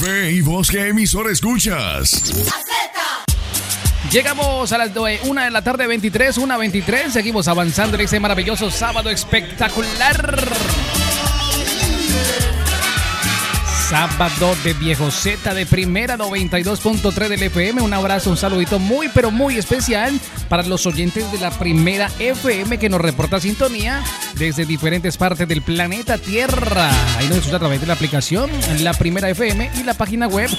Ve, ¿y vos qué emisora escuchas? Llegamos a las 1 de la tarde, 23, 1:23. Seguimos avanzando en ese maravilloso sábado espectacular. Sábado de Viejo Z de Primera 92.3 del FM. Un abrazo, un saludito muy, pero muy especial para los oyentes de la Primera FM que nos reporta sintonía desde diferentes partes del planeta Tierra. Ahí nos escucha a través de la aplicación La Primera FM y la página web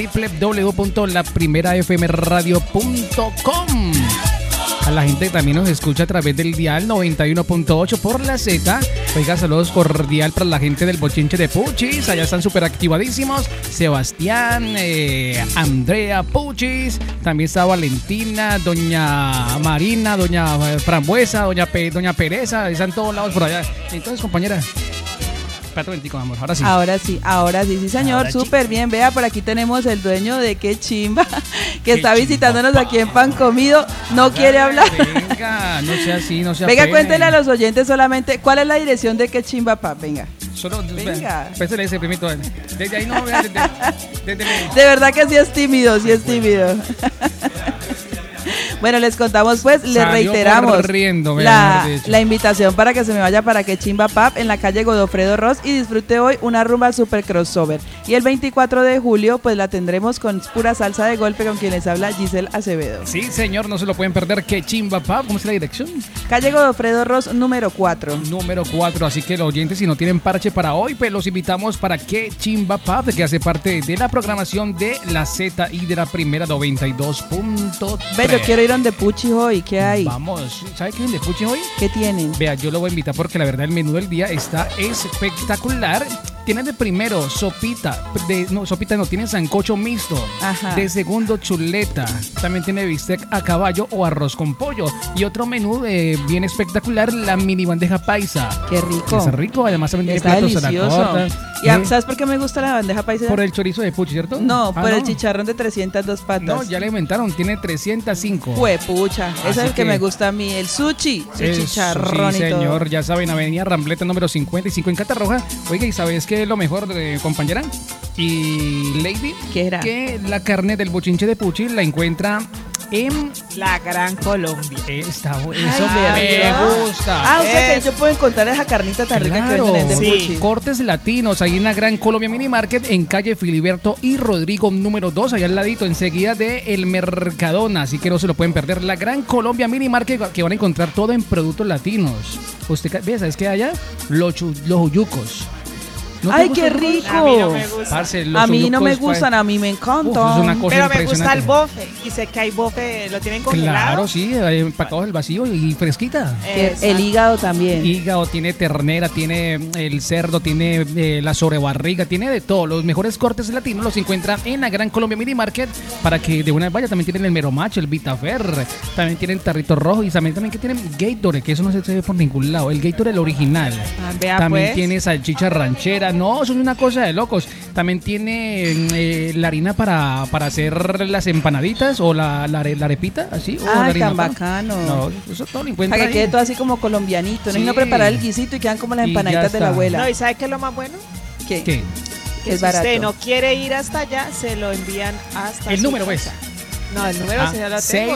www.laprimerafmradio.com. A la gente que también nos escucha a través del dial 91.8 por la Z. Oiga, saludos cordial para la gente del Bochinche de Puchis. Allá están súper activadísimos. Sebastián, Andrea Puchis. También está Valentina, Doña Marina, Doña Frambuesa, Doña Pereza. Están todos lados por allá. Entonces, compañera, espérate un momentico, amor. Ahora sí, señor, súper bien. Vea, por aquí tenemos el dueño de Qué Chimba, que está visitándonos aquí en Pan Comido. No quiere hablar. Venga, no sea así, no sea Venga, cuéntele a los oyentes solamente cuál es la dirección de Qué Chimba, Pap. Venga. Solo, venga. Pésele ese primito. Desde ahí no, desde de verdad que sí es tímido, Bueno, les contamos pues, les reiteramos la invitación para que se me vaya para Que Chimba Pub en la calle Godofredo Ross y disfrute hoy una rumba super crossover. Y el 24 de julio pues la tendremos con pura salsa de golpe con quien les habla Giselle Acevedo. Sí, señor, no se lo pueden perder. Que Chimba Pub, ¿cómo es la dirección? Calle Godofredo Ross número 4. Número 4, así que los oyentes si no tienen parche para hoy, pues los invitamos para Que Chimba Pub, que hace parte de la programación de la Z y de la Primera 92.3. Ve, yo quiero ir de Puchi hoy, ¿qué hay? Vamos, ¿sabe qué es de Puchi hoy? ¿Qué tienen? Vea, yo lo voy a invitar porque la verdad el menú del día está espectacular. Tiene de primero sopita, tiene sancocho mixto. Ajá. De segundo chuleta, también tiene bistec a caballo o arroz con pollo. Y otro menú bien espectacular, la mini bandeja paisa. Qué rico. Está rico, además también tiene está platos delicioso. a la corta. ¿Sabes por qué me gusta la bandeja paisa? Por el chorizo de Puchi, ¿cierto? No, por el chicharrón de 302 patas. No, ya le inventaron, tiene 305. Pucha, ese es el que me gusta a mí, el sushi, chicharrón sí, y todo. Señor, ya saben, Avenida Rambleta número 55 en Catarroja. Oiga, ¿y sabes qué es lo mejor, compañera? Y Lady, ¿qué era? Que la carne del Bochinche de Puchi la encuentra en la Gran Colombia. Eso me gusta. O sea que yo puedo encontrar esa carnita tan rica que venden en el Puchi. Cortes latinos, ahí en la Gran Colombia Mini Market, en calle Filiberto y Rodrigo número 2, allá al ladito, enseguida de El Mercadona, así que no se lo pueden perder. La Gran Colombia Mini Market, que van a encontrar todo en productos latinos. Usted ve, ¿sabes qué hay allá? Los uyucos. ¿No ¡ay, qué rico! A mí no me gusta. Parce, a mí no me gustan, a mí me encantan. Pero me gusta el bofe. Y sé que hay bofe, lo tienen congelado. Claro, sí, empacados del vacío y fresquita. El hígado también. Hígado, tiene ternera, tiene el cerdo, tiene la sobrebarriga, tiene de todo. Los mejores cortes latinos los encuentran en la Gran Colombia Mini Market para que de una vez vaya. También tienen el meromacho, el Vitafer, también tienen tarrito rojo y también que tienen Gatorade, que eso no se ve por ningún lado. El Gatorade, el original. También pues. tiene salchicha ranchera. No, eso es una cosa de locos. También tiene la harina para hacer las empanaditas o la arepita, así. Tan bacano. No, eso todo lo encuentra para que quede todo así como colombianito. No hay no preparar el guisito y quedan como las empanaditas de la abuela. No, ¿y sabe qué es lo más bueno? ¿Qué? Que es si barato. Usted no quiere ir hasta allá, se lo envían hasta el número casa. No, el número se ya lo tengo.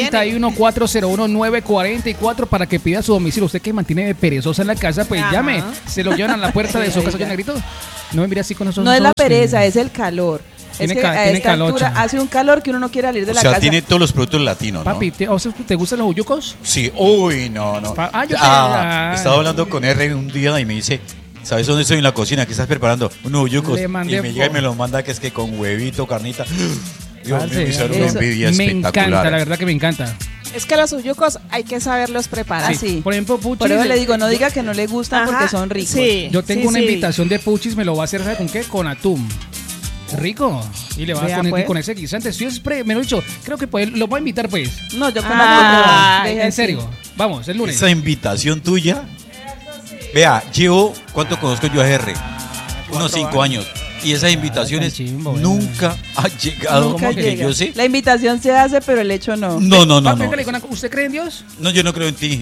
641-401-944 para que pida su domicilio. Usted que mantiene perezosa en la casa, pues llame. Se lo llevan a la puerta de su casa, Negrito. No me mira así con nosotros. No es la pereza, es el calor. Es que a esta altura hace un calor que uno no quiere salir de la casa. O sea, tiene todos los productos latinos, ¿no? Papi, ¿te gustan los uyucos? Sí, uy, no. Estaba hablando con R un día y me dice... ¿Sabes dónde estoy en la cocina? ¿Qué estás preparando? Unos uyucos. Y me llega y me los manda que es que con huevito, carnita. Dios mío, me envidia me espectacular. encanta, la verdad que me encanta. Es que los uyucos hay que saberlos preparar. Sí. Por ejemplo, Puchis. Por eso le digo, no diga que no le gustan porque son ricos. Sí, yo tengo una invitación de Puchis, me lo va a hacer, ¿sabe con qué? Con atún. Rico. Y le vas a poner con ese guisante. Si es me lo he dicho, creo que pues, lo voy a invitar pues. No, yo con en serio. Vamos, el lunes. Esa invitación tuya. Vea, ¿cuánto conozco yo a R? Unos 5 años. Y esas invitaciones nunca han llegado, nunca que yo sé. La invitación se hace, pero el hecho no. No. ¿Usted cree en Dios? No, yo no creo en ti.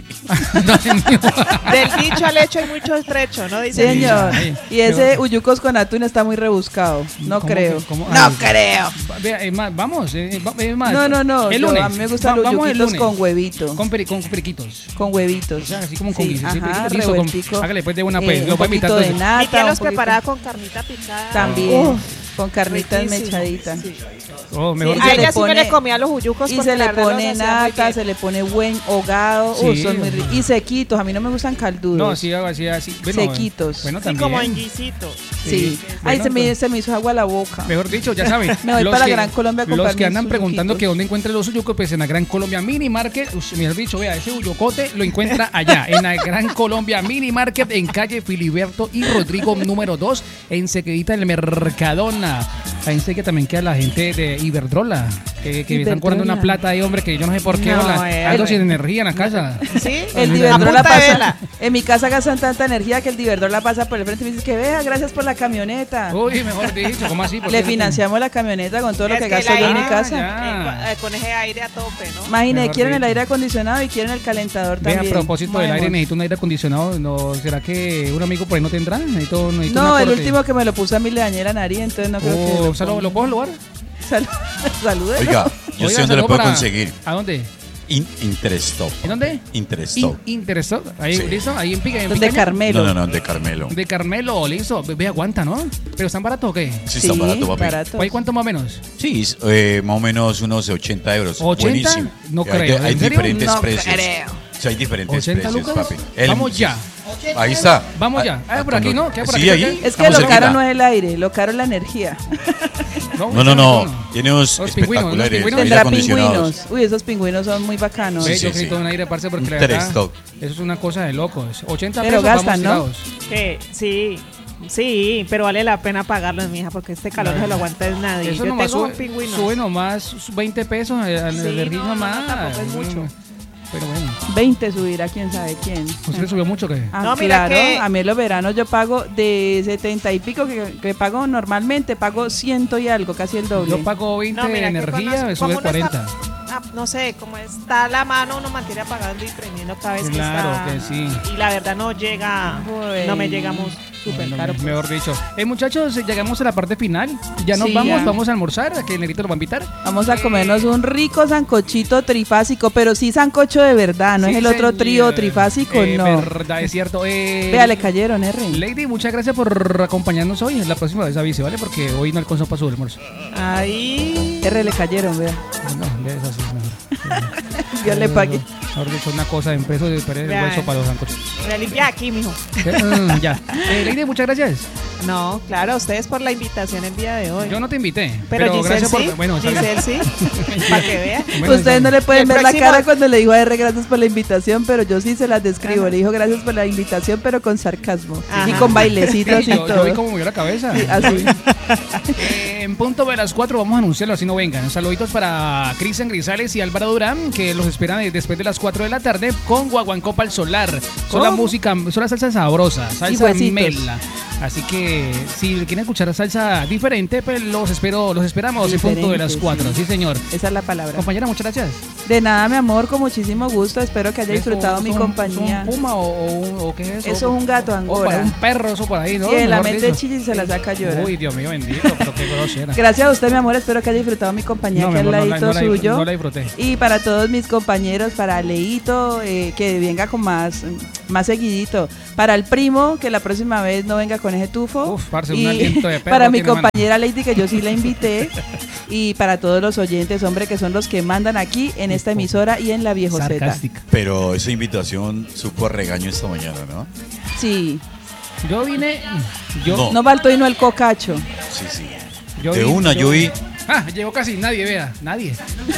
Del dicho al hecho hay mucho estrecho, ¿no? Dice señor. Y ese uyucos con atún está muy rebuscado. No creo. No creo. Vamos. No. El lunes. A mí me gustan los uyuquitos con huevito. Con periquitos. Con huevitos. O sea, así como con guiso. Ajá, revueltico. Hágale pues de una pues. Un poquito de nata. Y que los preparaba con carnita picada. También. Con carnitas mechaditas. Sí. Mejor a ella sí me le comía los uyucos. Y se le pone nata, se le pone buen hogado. Son muy ricos. Y sequitos, a mí no me gustan caldudos. No, así. Bueno, sequitos. Bueno, también. Como en guisito. Sí. Ay, se me hizo agua la boca. Mejor dicho, ya saben. Me voy para la Gran Colombia a comprar los que andan preguntando que dónde encuentran los uyucos, pues en la Gran Colombia Mini Market. Mejor dicho, vea, ese uyucote lo encuentra allá, en la Gran Colombia Mini Market, en calle Filiberto y Rodrigo número 2, en Sequedita del Mercadona. Ahí sé que también queda la gente de Iberdrola, que están cobrando una plata ahí, hombre, que yo no sé por qué, ando sin energía en la casa. Sí, el Iberdrola pasa. En mi casa gastan tanta energía que el Iberdrola pasa por el frente y me dice que vea, gracias por la camioneta. Uy, mejor dicho, ¿cómo así? Le financiamos la camioneta con todo lo que gasto yo en mi casa. Con ese aire a tope, ¿no? Imagínate, quieren el aire acondicionado y quieren el calentador también. A propósito del aire, necesito un aire acondicionado. ¿No será que un amigo por ahí no tendrá? Necesito no, el último que me lo puso a mí le dañé la nariz, entonces no creo que ¿lo puedo lograr? Saludos. Oiga, yo sé dónde lo puedo conseguir. ¿A dónde? Interstop. ¿En dónde? Interstop. Interstop. Ahí, sí. ¿Listo? Ahí en Pica. De Carmelo. No, de Carmelo. De Carmelo, listo. Ve, aguanta, ¿no? ¿Pero están baratos o qué? Sí, están baratos, papi. ¿Ahí cuánto más o menos? Sí, más o menos unos 80 euros. ¿80? Buenísimo. No creo. Hay diferentes no precios. Creo. Sí, hay diferentes precios, Lucas? papi. Vamos ya. Ahí está. Vamos ya. Por aquí, ¿no? ¿Qué por sí, aquí? ahí. Es que lo caro no es el aire, lo caro es la energía. No. Tiene unos espectaculares. Tendrá pingüinos. Uy, esos pingüinos son muy bacanos. Sí, yo necesito un aire, parce, porque la verdad, eso es una cosa de locos. 80 pero pesos gastan, ¿no? Sí, pero vale la pena pagarlo, mija, porque este calor no se lo aguanta nadie. Eso yo tengo un pingüino. Sube nomás 20 pesos a la energía nomás. No, tampoco es mucho. Pero bueno. 20 subirá quién sabe quién. ¿Usted le subió mucho qué? No, mira, claro, que a mí en los veranos yo pago de 70 y pico que pago normalmente, pago 100 y algo, casi el doble. Yo pago 20 de energía, me sube 40. No sé, como está la mano, uno mantiene apagando y prendiendo cada vez que está. Claro que sí. Y la verdad no llega, no me llegamos súper caro. Mejor dicho. Muchachos, llegamos a la parte final. Ya nos vamos a almorzar, que el negrito lo va a invitar. Vamos a comernos un rico sancochito trifásico, pero sí sancocho de verdad, no es el otro trío trifásico, no. Verdad, es cierto. Vea, le cayeron, R. Lady, muchas gracias por acompañarnos hoy. La próxima vez avise, ¿vale? Porque hoy no alcanzó para su almuerzo. Ahí. R, le cayeron, vea. No, de esas sí es mejor. Yo le pagué. Ahora es una cosa de pesos de perder el hueso para los sancochos. Voy a limpiar aquí, mijo. Ya. Lady, muchas gracias. No, claro, a ustedes por la invitación el día de hoy. Yo no te invité. Pero Giselle gracias sí. por. Bueno, Giselle sí. Para que vean. Bueno, ustedes no le pueden ver la cara cuando le dijo a R gracias por la invitación, pero yo sí se las describo. Ajá. Le dijo gracias por la invitación, pero con sarcasmo. Ajá. Y con bailecitos y todo. Yo vi cómo movió la cabeza. Sí, así. En punto de las 4 vamos a anunciarlo, así no vengan. Saluditos para Cristian Grisales y Álvaro Durán, que los esperan después de las 4 de la tarde con Guaguancó al Solar. Son la música, son la salsa sabrosa, salsa mela. Así que si quieren escuchar salsa diferente, pues los esperamos en punto de las 4. Sí, señor. Esa es la palabra. Compañera, muchas gracias. De nada, mi amor, con muchísimo gusto. Espero que haya disfrutado mi compañía. ¿Es un puma o qué es eso? Eso es un gato angora. O un perro, eso por ahí, ¿no? Sí, la mente chilla y se la saca a llorar. Uy, Dios mío, bendito, pero qué grosera. Gracias a usted, mi amor. Espero que haya disfrutado mi compañía aquí al ladito suyo. No la disfruté. Y para todos mis compañeros, para Leito, que venga con más seguidito. Para el primo, que la próxima vez no venga con ese tufo. Uf, parce, un aliento de perro. Para mi compañera Lady, que yo sí la invité. Y para todos los oyentes, hombre, que son los que mandan aquí en esta emisora y en la Viejoceta. Pero esa invitación supo a regaño esta mañana, ¿no? Sí. Yo vine. No faltó y no el cocacho. Sí. Yo vi. Llegó casi nadie, vea. Nadie.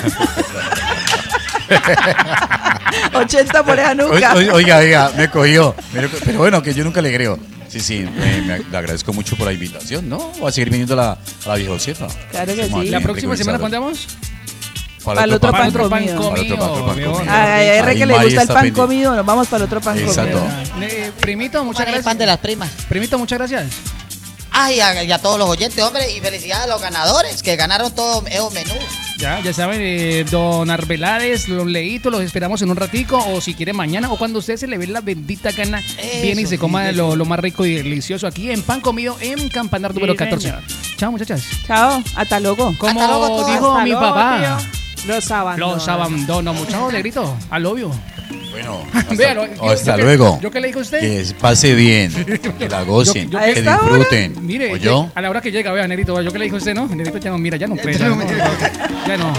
80 por esa nuca. Oiga, me cogió. Pero bueno, que yo nunca le creo. Sí, le agradezco mucho por la invitación, ¿no? Voy a seguir viniendo a la Viejoceta. Claro que sí. ¿La próxima semana cuándo vamos? Para el otro pan comido. A R que le gusta el pan comido, nos vamos para el otro pan comido. Primito, muchas gracias. El pan de las primas. Primito, muchas gracias. Ay, y a todos los oyentes, hombre, y felicidades a los ganadores que ganaron todos esos menús. Ya saben, don Arbeláez, los Leíto, los esperamos en un ratico, o si quiere mañana, o cuando usted se le ve la bendita gana, viene y se coma lo más rico y delicioso aquí en Pan Comido en Campanar número 14. Señor. Chao, muchachas. Chao, hasta luego. Como hasta luego, dijo hasta mi luego, papá, tío. Los abandono. Muchachos, Negrito, al obvio. Bueno, hasta luego. ¿Yo qué le dijo a usted? Que pase bien, que la gocen, que disfruten. Mire, ¿O yo? A la hora que llega, vea, Negrito, ¿yo qué le dijo a usted, no? Negrito ya no, mira, ya no cree. Ya no.